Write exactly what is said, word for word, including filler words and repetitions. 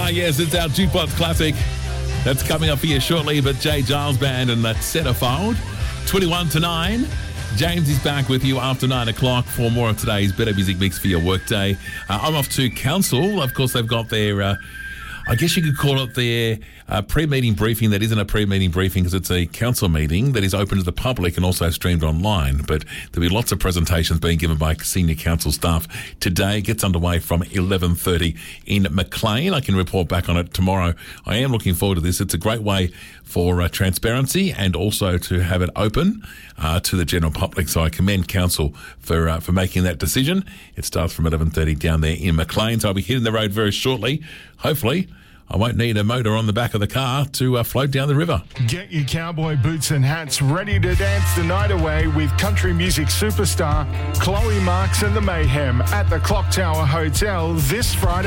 yes, it's our Jukebox Classic. That's coming up for you shortly, but Jay Giles Band and that Centerfold. twenty-one to nine. James is back with you after nine o'clock for more of today's Better Music Mix for your workday. Uh, I'm off to Council. Of course, they've got their... Uh, I guess you could call it their uh, pre-meeting briefing that isn't a pre-meeting briefing because it's a council meeting that is open to the public and also streamed online. But there'll be lots of presentations being given by senior council staff today. It gets underway from eleven thirty in Maclean. I can report back on it tomorrow. I am looking forward to this. It's a great way for uh, transparency and also to have it open uh, to the general public. So I commend council for uh, for making that decision. It starts from eleven thirty down there in Maclean. So I'll be hitting the road very shortly. Hopefully, I won't need a motor on the back of the car to uh, float down the river. Get your cowboy boots and hats ready to dance the night away with country music superstar Chloe Marks and the Mayhem at the Clock Tower Hotel this Friday.